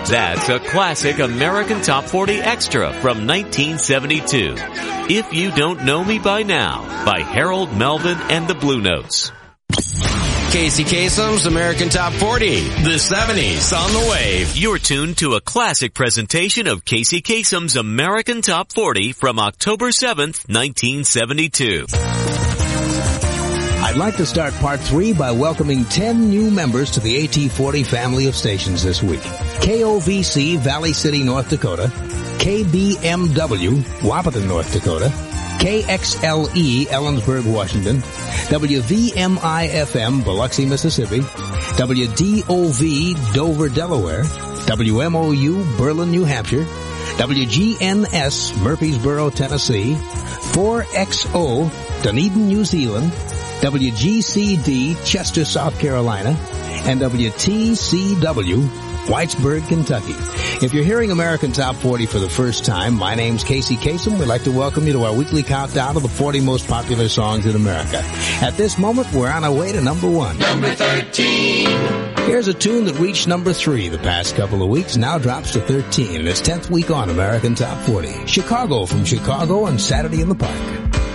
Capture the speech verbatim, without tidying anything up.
That's a classic American Top forty Extra from nineteen seventy-two. If You Don't Know Me By Now by Harold Melvin and the Blue Notes. Casey Kasem's American Top forty, the seventies on the Wave. You're tuned to a classic presentation of Casey Kasem's American Top forty from October seventh, nineteen seventy-two. I'd like to start part three by welcoming ten new members to the A T forty family of stations this week. K O V C, Valley City, North Dakota. K B M W, Wahpeton, North Dakota. K X L E, Ellensburg, Washington. W V M I F M, Biloxi, Mississippi. W D O V, Dover, Delaware. W M O U, Berlin, New Hampshire. W G N S, Murfreesboro, Tennessee. four X O, Dunedin, New Zealand. W G C D, Chester, South Carolina. And W T C W, Whitesburg, Kentucky. If you're hearing American Top forty for the first time, my name's Casey Kasem. We'd like to welcome you to our weekly countdown of the forty most popular songs in America. At this moment, we're on our way to number one. Number thirteen. Here's a tune that reached number three the past couple of weeks, now drops to thirteen in its tenth week on American Top forty. Chicago from Chicago and Saturday in the Park.